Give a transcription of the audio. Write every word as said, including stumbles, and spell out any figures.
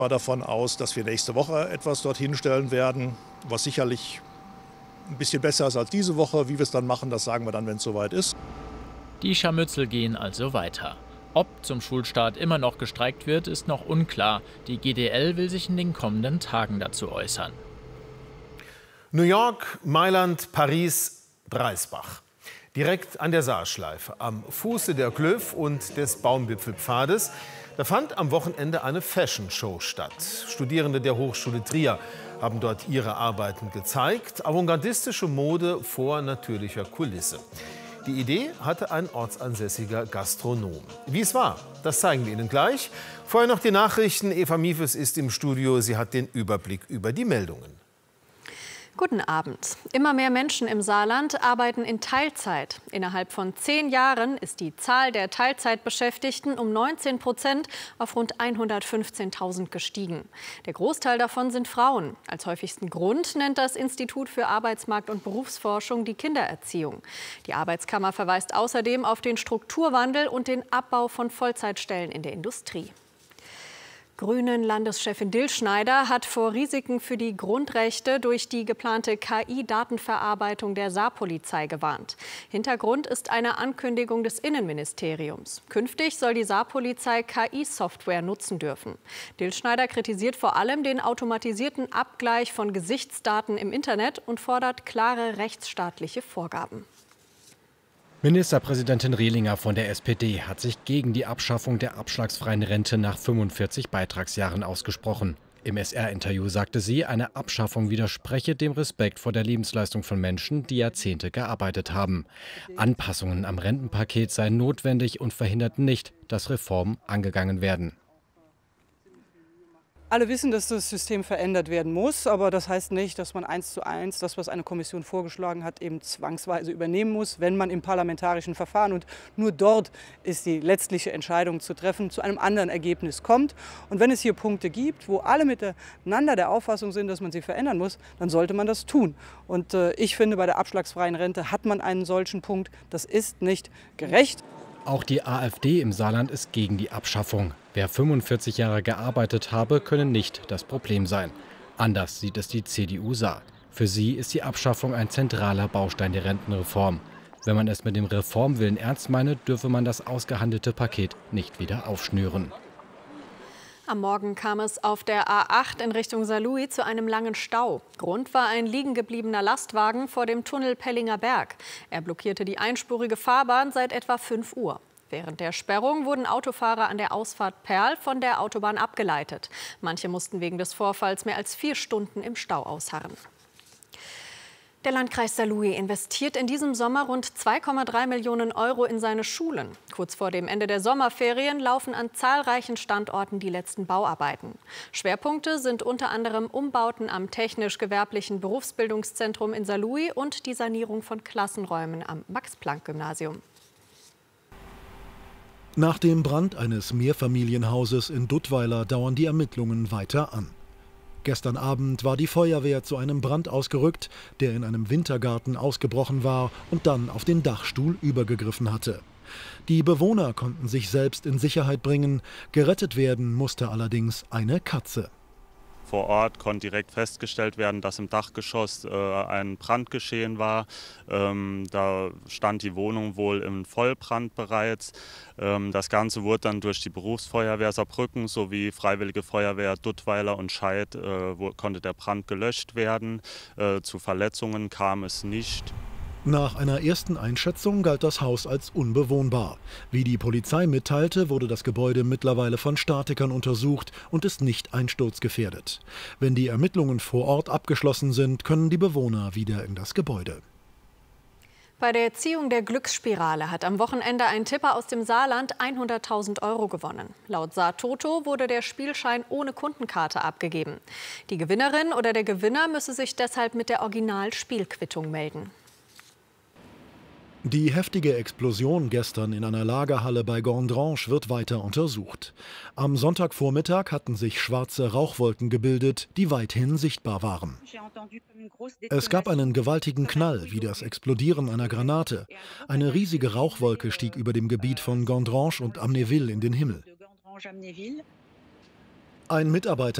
Ich gehe davon aus, dass wir nächste Woche etwas dorthin stellen werden, was sicherlich ein bisschen besser ist als diese Woche. Wie wir es dann machen, das sagen wir dann, wenn es soweit ist. Die Scharmützel gehen also weiter. Ob zum Schulstart immer noch gestreikt wird, ist noch unklar. Die G D L will sich in den kommenden Tagen dazu äußern. New York, Mailand, Paris, Dreisbach. Direkt an der Saarschleife, am Fuße der Klöf und des Baumwipfelpfades, da fand am Wochenende eine Fashion-Show statt. Studierende der Hochschule Trier haben dort ihre Arbeiten gezeigt. Avantgardistische Mode vor natürlicher Kulisse. Die Idee hatte ein ortsansässiger Gastronom. Wie es war, das zeigen wir Ihnen gleich. Vorher noch die Nachrichten. Eva Miefes ist im Studio. Sie hat den Überblick über die Meldungen. Guten Abend. Immer mehr Menschen im Saarland arbeiten in Teilzeit. Innerhalb von zehn Jahren ist die Zahl der Teilzeitbeschäftigten um neunzehn Prozent auf rund hundertfünfzehntausend gestiegen. Der Großteil davon sind Frauen. Als häufigsten Grund nennt das Institut für Arbeitsmarkt- und Berufsforschung die Kindererziehung. Die Arbeitskammer verweist außerdem auf den Strukturwandel und den Abbau von Vollzeitstellen in der Industrie. Grünen-Landeschefin Dillschneider hat vor Risiken für die Grundrechte durch die geplante K I-Datenverarbeitung der Saarpolizei gewarnt. Hintergrund ist eine Ankündigung des Innenministeriums. Künftig soll die Saarpolizei K I-Software nutzen dürfen. Dillschneider kritisiert vor allem den automatisierten Abgleich von Gesichtsdaten im Internet und fordert klare rechtsstaatliche Vorgaben. Ministerpräsidentin Rehlinger von der S P D hat sich gegen die Abschaffung der abschlagsfreien Rente nach fünfundvierzig Beitragsjahren ausgesprochen. Im S R-Interview sagte sie, eine Abschaffung widerspreche dem Respekt vor der Lebensleistung von Menschen, die Jahrzehnte gearbeitet haben. Anpassungen am Rentenpaket seien notwendig und verhinderten nicht, dass Reformen angegangen werden. Alle wissen, dass das System verändert werden muss, aber das heißt nicht, dass man eins zu eins das, was eine Kommission vorgeschlagen hat, eben zwangsweise übernehmen muss, wenn man im parlamentarischen Verfahren, und nur dort ist die letztliche Entscheidung zu treffen, zu einem anderen Ergebnis kommt. Und wenn es hier Punkte gibt, wo alle miteinander der Auffassung sind, dass man sie verändern muss, dann sollte man das tun. Und äh, ich finde, bei der abschlagsfreien Rente hat man einen solchen Punkt. Das ist nicht gerecht. Auch die AfD im Saarland ist gegen die Abschaffung. Wer fünfundvierzig Jahre gearbeitet habe, könne nicht das Problem sein. Anders sieht es die C D U Saar. Für sie ist die Abschaffung ein zentraler Baustein der Rentenreform. Wenn man es mit dem Reformwillen ernst meine, dürfe man das ausgehandelte Paket nicht wieder aufschnüren. Am Morgen kam es auf der A acht in Richtung Saarlouis zu einem langen Stau. Grund war ein liegen gebliebener Lastwagen vor dem Tunnel Pellinger Berg. Er blockierte die einspurige Fahrbahn seit etwa fünf Uhr. Während der Sperrung wurden Autofahrer an der Ausfahrt Perl von der Autobahn abgeleitet. Manche mussten wegen des Vorfalls mehr als vier Stunden im Stau ausharren. Der Landkreis Saarlouis investiert in diesem Sommer rund zwei Komma drei Millionen Euro in seine Schulen. Kurz vor dem Ende der Sommerferien laufen an zahlreichen Standorten die letzten Bauarbeiten. Schwerpunkte sind unter anderem Umbauten am technisch-gewerblichen Berufsbildungszentrum in Saarlouis und die Sanierung von Klassenräumen am Max-Planck-Gymnasium. Nach dem Brand eines Mehrfamilienhauses in Duttweiler dauern die Ermittlungen weiter an. Gestern Abend war die Feuerwehr zu einem Brand ausgerückt, der in einem Wintergarten ausgebrochen war und dann auf den Dachstuhl übergegriffen hatte. Die Bewohner konnten sich selbst in Sicherheit bringen. Gerettet werden musste allerdings eine Katze. Vor Ort konnte direkt festgestellt werden, dass im Dachgeschoss äh, ein Brand geschehen war. Ähm, da stand die Wohnung wohl im Vollbrand bereits. Ähm, das Ganze wurde dann durch die Berufsfeuerwehr Saarbrücken sowie Freiwillige Feuerwehr Duttweiler und Scheid äh, wo, konnte der Brand gelöscht werden. Äh, zu Verletzungen kam es nicht. Nach einer ersten Einschätzung galt das Haus als unbewohnbar. Wie die Polizei mitteilte, wurde das Gebäude mittlerweile von Statikern untersucht und ist nicht einsturzgefährdet. Wenn die Ermittlungen vor Ort abgeschlossen sind, können die Bewohner wieder in das Gebäude. Bei der Ziehung der Glücksspirale hat am Wochenende ein Tipper aus dem Saarland hunderttausend Euro gewonnen. Laut Saar-Toto wurde der Spielschein ohne Kundenkarte abgegeben. Die Gewinnerin oder der Gewinner müsse sich deshalb mit der Originalspielquittung melden. Die heftige Explosion gestern in einer Lagerhalle bei Gondranche wird weiter untersucht. Am Sonntagvormittag hatten sich schwarze Rauchwolken gebildet, die weithin sichtbar waren. Es gab einen gewaltigen Knall, wie das Explodieren einer Granate. Eine riesige Rauchwolke stieg über dem Gebiet von Gondranche und Amnéville in den Himmel. Ein Mitarbeiter